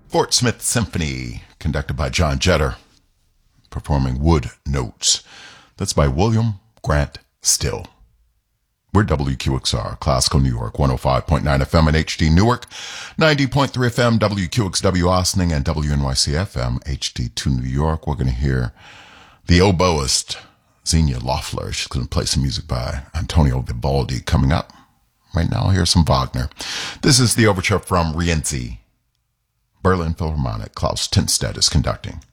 Fort Smith Symphony, conducted by John Jetter, performing Wood Notes. That's by William Grant Still. We're WQXR, Classical New York, 105.9 FM in HD Newark, 90.3 FM, WQXW Ossining, and WNYC FM, HD2 New York. We're going to hear the oboist, Xenia Loeffler. She's going to play some music by Antonio Vivaldi coming up. Right now, here's some Wagner. This is the overture from Rienzi. Berlin Philharmonic. Klaus Tinstedt is conducting.